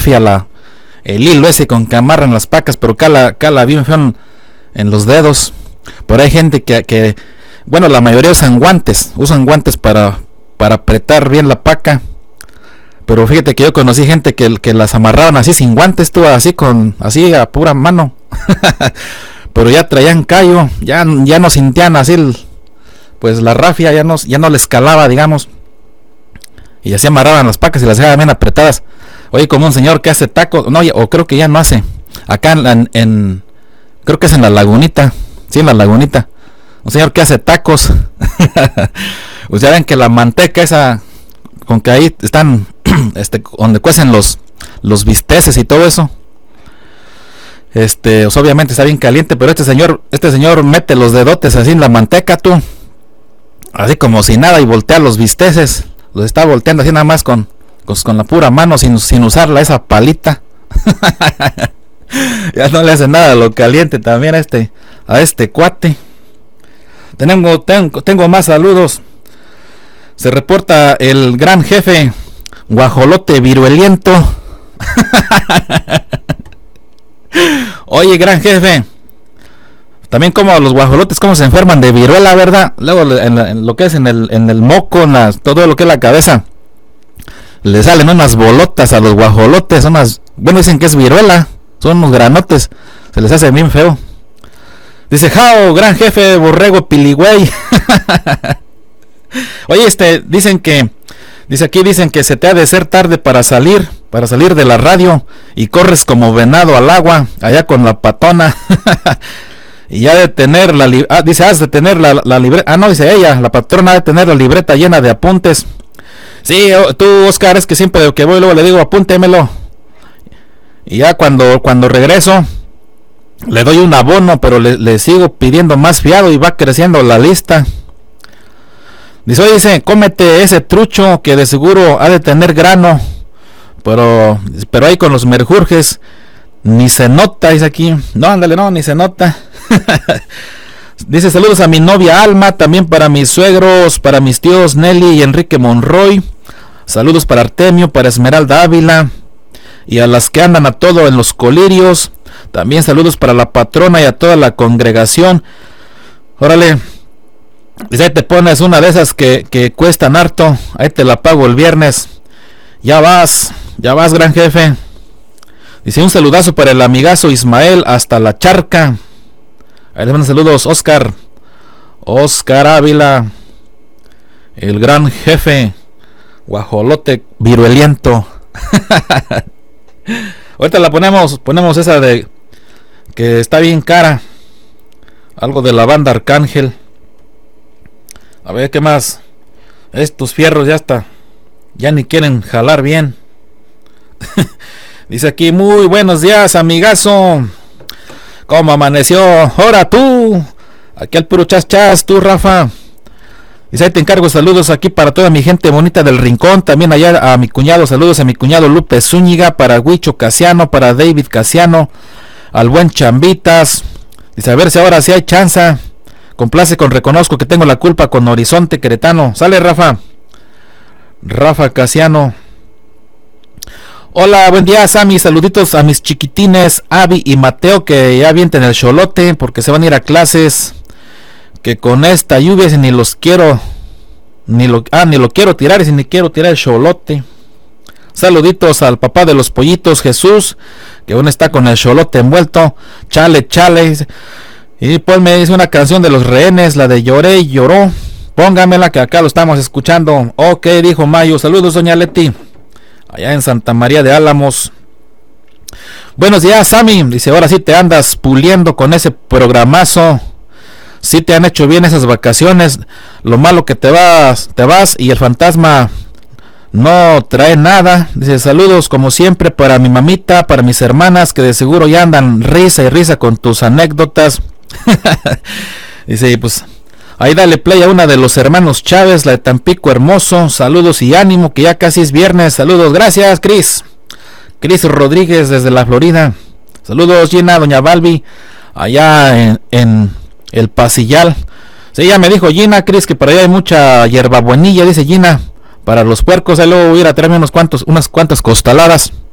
rafia, el hilo ese con que amarran las pacas, pero cala bien feo en los dedos. Pero hay gente que bueno, la mayoría usan guantes para apretar bien la paca. Pero fíjate que yo conocí gente que las amarraban así sin guantes, tú, así a pura mano. Pero ya traían callo, ya no sentían así pues la rafia, ya no les calaba, digamos. Y así amarraban las pacas y las dejaban bien apretadas. Oye, como un señor que hace tacos, no, o creo que ya no hace. Acá creo que es en la Lagunita. Sí, en la Lagunita. Un señor que hace tacos. Pues ya ven que la manteca esa, con que ahí están, donde cuecen los bisteces y todo eso. Pues obviamente está bien caliente, pero este señor mete los dedotes así en la manteca, tú. Así como si nada, y voltea los bisteces. Los está volteando así nada más con la pura mano, sin usarla esa palita. Ya no le hace nada a lo caliente también a este cuate. Tengo más saludos. Se reporta el gran jefe Guajolote Virueliento. Oye, gran jefe, también como los guajolotes como se enferman de viruela, ¿verdad? Luego en lo que es en el moco, todo lo que es la cabeza, le salen unas bolotas a los guajolotes, bueno, dicen que es viruela, son unos granotes, se les hace bien feo. Dice, jao, gran jefe borrego piligüey. Oye, dicen que se te ha de ser tarde para salir de la radio, y corres como venado al agua, allá con la patona. Y ya de tener has de tener la libreta, no, dice ella, la patrona ha de tener la libreta llena de apuntes. Sí, tú, Oscar, es que siempre que voy luego le digo, apúntemelo. Y ya cuando regreso, le doy un abono, pero le sigo pidiendo más fiado y va creciendo la lista. Dice, cómete ese trucho que de seguro ha de tener grano, pero ahí con los merjurjes ni se nota, dice aquí. No, ándale, no, ni se nota. Dice, saludos a mi novia Alma, también para mis suegros, para mis tíos Nelly y Enrique Monroy. Saludos para Artemio, para Esmeralda Ávila y a las que andan a todo en los colirios. También saludos para la patrona y a toda la congregación. Órale. Dice, ahí te pones una de esas que cuestan harto. Ahí te la pago el viernes. Ya vas, gran jefe. Dice, un saludazo para el amigazo Ismael hasta la charca. Ahí les mando saludos, Oscar Ávila, el gran jefe Guajolote Virueliento. Ahorita la ponemos esa de que está bien cara. Algo de la banda Arcángel. A ver, ¿qué más? Estos fierros ya ni quieren jalar bien. Dice aquí, muy buenos días, amigazo. ¿Cómo amaneció? Ahora tú. Aquí al puro chas, tú, Rafa. Dice, ahí te encargo saludos aquí para toda mi gente bonita del rincón. También allá a mi cuñado, saludos a mi cuñado Lupe Zúñiga, para Huicho Casiano, para David Casiano, al buen Chambitas. Dice, a ver si ahora sí hay chanza. Complace con reconozco que tengo la culpa con Horizonte Queretano. Sale, Rafa Casiano. Hola, buen día, Sammy. Saluditos a mis chiquitines Avi y Mateo, que ya avienten el xolote porque se van a ir a clases. Que con esta lluvia ni lo quiero tirar, y ni quiero tirar el xolote. Saluditos al papá de los pollitos, Jesús, que aún está con el xolote envuelto. Chale. Y pues me dice una canción de los Rehenes, la de Lloré y Lloró. Póngamela que acá lo estamos escuchando. Ok, dijo Mayo. Saludos, doña Leti, allá en Santa María de Álamos. Buenos días, Sammy. Dice, ahora sí te andas puliendo con ese programazo. Sí te han hecho bien esas vacaciones. Lo malo que te vas y el fantasma no trae nada. Dice, saludos como siempre para mi mamita, para mis hermanas, que de seguro ya andan risa y risa con tus anécdotas. Dice, pues ahí dale play a una de los hermanos Chávez, la de Tampico Hermoso. Saludos y ánimo, que ya casi es viernes. Saludos, gracias, Cris Rodríguez desde la Florida. Saludos, Gina, doña Balbi, allá en el Pasillal. Sí, ya me dijo Gina, Cris, que por allá hay mucha hierbabuenilla, dice Gina, para los puercos. Ahí luego voy a ir a traerme unas cuantas costaladas.